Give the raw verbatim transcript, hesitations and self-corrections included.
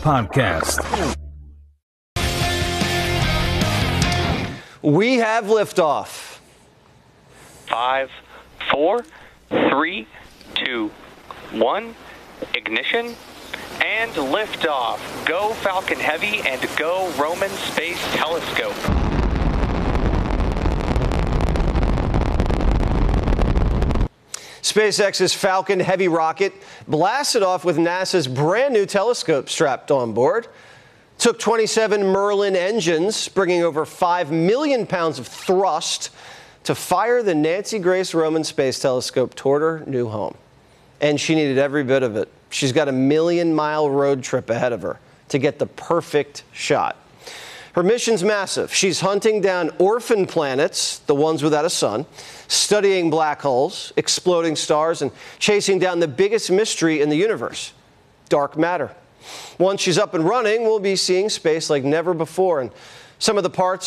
podcast. We have liftoff. Five, four, three, two, one, ignition, and liftoff. Go Falcon Heavy and go Roman Space Telescope. SpaceX's Falcon Heavy rocket blasted off with NASA's brand new telescope strapped on board. Took twenty-seven Merlin engines, bringing over five million pounds of thrust to fire the Nancy Grace Roman Space Telescope toward her new home. And she needed every bit of it. She's got a million mile road trip ahead of her to get the perfect shot. Her mission's massive. She's hunting down orphan planets, the ones without a sun, studying black holes, exploding stars, and chasing down the biggest mystery in the universe, dark matter. Once she's up and running, we'll be seeing space like never before, and some of the parts